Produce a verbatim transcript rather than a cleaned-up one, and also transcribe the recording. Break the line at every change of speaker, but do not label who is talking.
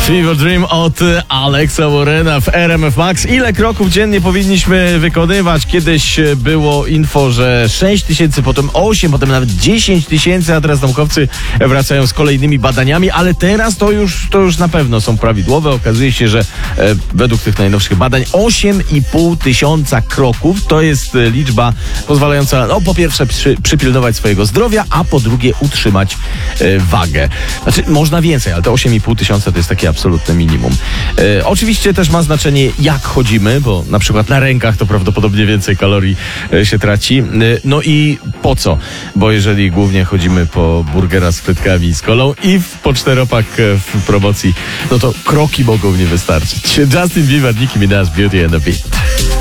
Fever Dream od Alexa Warrena w R M F Max. Ile kroków dziennie powinniśmy wykonywać? Kiedyś było info, że sześć tysięcy, potem osiem, potem nawet dziesięć tysięcy, a teraz naukowcy wracają z kolejnymi badaniami, ale teraz to już, to już na pewno są prawidłowe. Okazuje się, że e, według tych najnowszych badań osiem i pół tysiąca kroków to jest liczba pozwalająca, no po pierwsze przy, przypilnować swojego zdrowia, a po drugie utrzymać e, wagę. Znaczy, można więcej, ale to osiem i pół tysiąca to jest takie absolutne minimum. E, oczywiście też ma znaczenie, jak chodzimy, bo na przykład na rękach to prawdopodobnie więcej kalorii e, się traci. E, no i po co? Bo jeżeli głównie chodzimy po burgera z frytkami i z kolą i w, po czteropak e, w promocji, no to kroki mogą nie wystarczyć. Justin Bieber, Nicki Minaj, Beauty and the Beat.